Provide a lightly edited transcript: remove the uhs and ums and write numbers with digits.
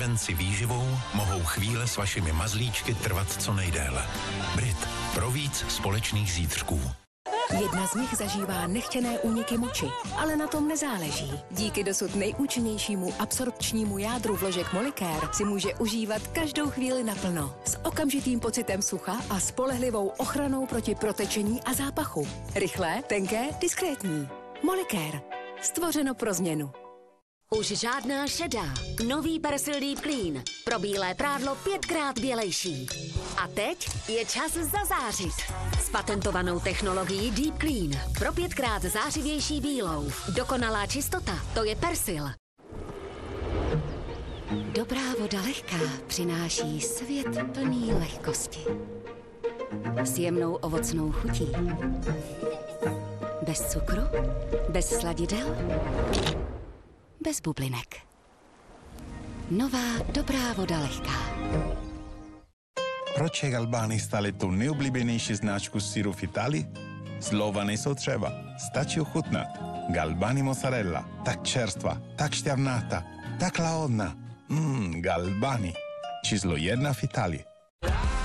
Venci výživou mohou chvíle s vašimi mazlíčky trvat co nejdéle. Brit. Pro víc společných zítřků. Jedna z nich zažívá nechtěné úniky moči, ale na tom nezáleží. Díky dosud nejúčinnějšímu absorpčnímu jádru vložek Molicare si může užívat každou chvíli naplno. S okamžitým pocitem sucha a spolehlivou ochranou proti protečení a zápachu. Rychlé, tenké, diskrétní. Molicare. Stvořeno pro změnu. Už žádná šedá. Nový Persil Deep Clean. Pro bílé prádlo 5krát bělejší. A teď je čas zazářit. S patentovanou technologií Deep Clean. Pro 5krát zářivější bílou. Dokonalá čistota, to je Persil. Dobrá voda lehká přináší svět plný lehkosti. S jemnou ovocnou chutí. Bez cukru, bez sladidel, bez bublinek. Nová dobrá voda lehká. Proč je Galbani stále tou nejoblíbenější značku syru v Itálii? Slova nejsou třeba, stačí ochutnat. Galbani mozzarella, tak čerstvá, tak šťavnatá, tak lahodná. Galbani, číslo 1 v Itálii.